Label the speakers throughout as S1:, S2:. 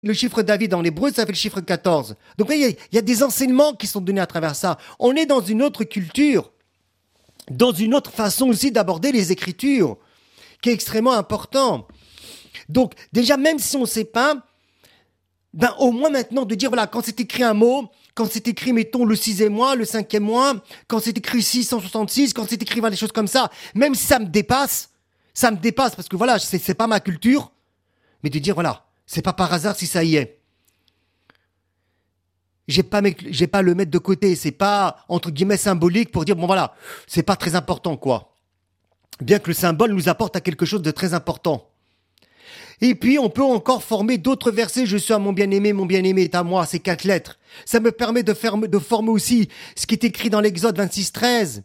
S1: Le chiffre David en hébreu, ça fait le chiffre 14. Donc il y a des enseignements qui sont donnés à travers ça. On est dans une autre culture, dans une autre façon aussi d'aborder les Écritures, qui est extrêmement important. Donc déjà, même si on ne sait pas, au moins maintenant de dire, voilà, quand c'est écrit un mot, quand c'est écrit, mettons, le 6e mois, le 5e mois, quand c'est écrit 666, quand c'est écrit des choses comme ça, même si ça me dépasse parce que voilà, c'est pas ma culture, mais de dire, voilà, c'est pas par hasard si ça y est. J'ai pas le mettre de côté, c'est pas, entre guillemets, symbolique pour dire, bon voilà, c'est pas très important, quoi. Bien que le symbole nous apporte à quelque chose de très important. Et puis, on peut encore former d'autres versets. Je suis à mon bien-aimé est à moi. C'est 4 lettres. Ça me permet de former aussi ce qui est écrit dans l'Exode 26:13.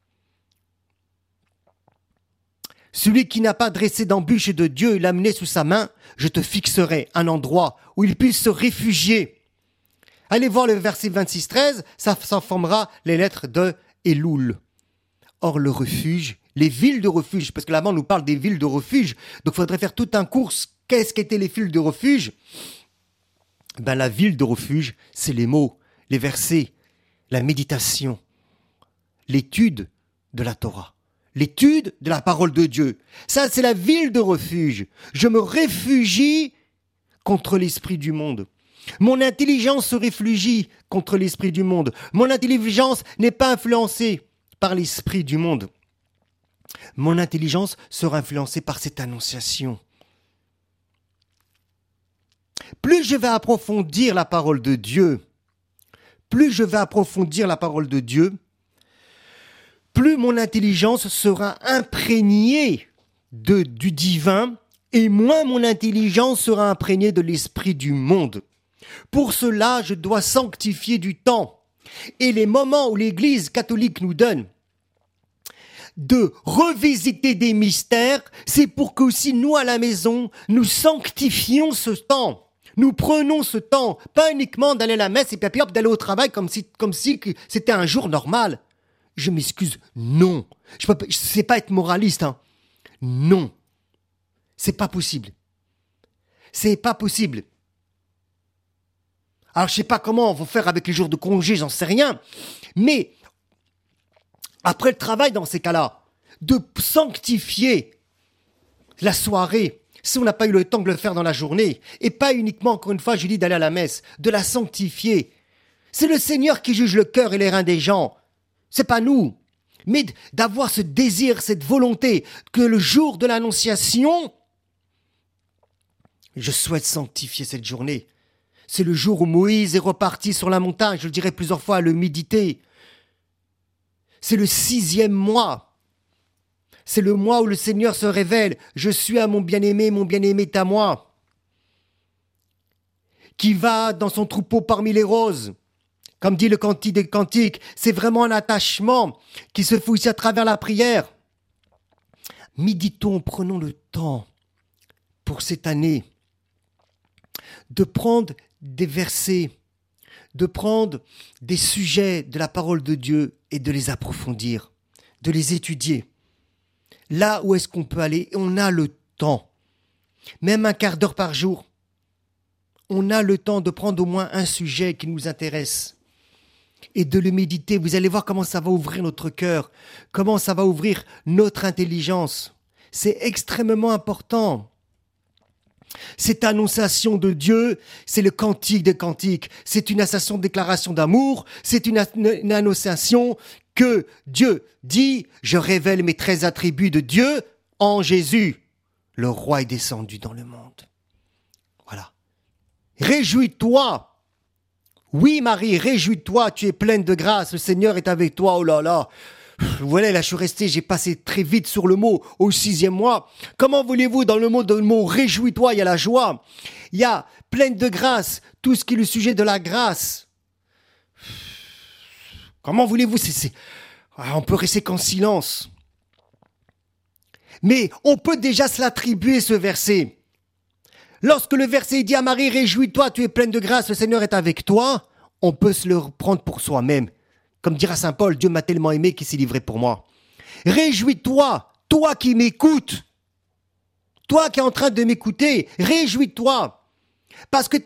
S1: Celui qui n'a pas dressé d'embûche de Dieu et l'a mené sous sa main, je te fixerai un endroit où il puisse se réfugier. Allez voir le verset 26:13, ça formera les lettres de Elul. Or, le refuge, les villes de refuge, parce que là-bas on nous parle des villes de refuge, donc il faudrait faire tout un cours. Qu'est-ce qu'étaient les villes de refuge? La ville de refuge, c'est les mots, les versets, la méditation, l'étude de la Torah, l'étude de la parole de Dieu. Ça, c'est la ville de refuge. Je me réfugie contre l'esprit du monde. Mon intelligence se réfugie contre l'esprit du monde. Mon intelligence n'est pas influencée par l'esprit du monde. Mon intelligence sera influencée par cette annonciation. Plus je vais approfondir la parole de Dieu, plus mon intelligence sera imprégnée du divin et moins mon intelligence sera imprégnée de l'esprit du monde. Pour cela, je dois sanctifier du temps. Et les moments où l'Église catholique nous donne de revisiter des mystères, c'est pour que aussi nous à la maison, nous sanctifions ce temps. Nous prenons ce temps, pas uniquement d'aller à la messe et puis hop, d'aller au travail comme si c'était un jour normal. Je m'excuse, non. Je sais pas être moraliste, hein. Non. C'est pas possible. C'est pas possible. Alors, je sais pas comment on va faire avec les jours de congé, j'en sais rien. Mais, après le travail, dans ces cas-là, de sanctifier la soirée, si on n'a pas eu le temps de le faire dans la journée, et pas uniquement, encore une fois, je dis d'aller à la messe, de la sanctifier. C'est le Seigneur qui juge le cœur et les reins des gens. C'est pas nous. Mais d'avoir ce désir, cette volonté, que le jour de l'Annonciation, je souhaite sanctifier cette journée. C'est le jour où Moïse est reparti sur la montagne, je le dirai plusieurs fois, à le méditer. C'est le 6e mois. C'est le mois où le Seigneur se révèle. Je suis à mon bien-aimé est à moi. Qui va dans son troupeau parmi les roses. Comme dit le Cantique des Cantiques, c'est vraiment un attachement qui se fait aussi à travers la prière. Méditons, prenons le temps pour cette année de prendre des versets, de prendre des sujets de la parole de Dieu et de les approfondir, de les étudier. Là où est-ce qu'on peut aller, on a le temps, même un quart d'heure par jour. On a le temps de prendre au moins un sujet qui nous intéresse et de le méditer. Vous allez voir comment ça va ouvrir notre cœur, comment ça va ouvrir notre intelligence. C'est extrêmement important. Cette annonciation de Dieu, c'est le cantique des cantiques. C'est une annonciation de déclaration d'amour. C'est une annonciation que Dieu dit, je révèle mes 13 attributs de Dieu en Jésus. Le roi est descendu dans le monde. Voilà. Réjouis-toi. Oui, Marie, réjouis-toi, tu es pleine de grâce, le Seigneur est avec toi, oh là là. Voilà, là, j'ai passé très vite sur le mot au 6e mois. Comment voulez-vous, dans le mot réjouis-toi, il y a la joie. Il y a pleine de grâce, tout ce qui est le sujet de la grâce. Comment voulez-vous, on peut rester qu'en silence. Mais on peut déjà se l'attribuer, ce verset. Lorsque le verset dit à Marie, réjouis-toi, tu es pleine de grâce, le Seigneur est avec toi, on peut se le prendre pour soi-même. Comme dira saint Paul, Dieu m'a tellement aimé qu'il s'est livré pour moi. Réjouis-toi, toi qui m'écoutes, toi qui es en train de m'écouter, réjouis-toi. parce que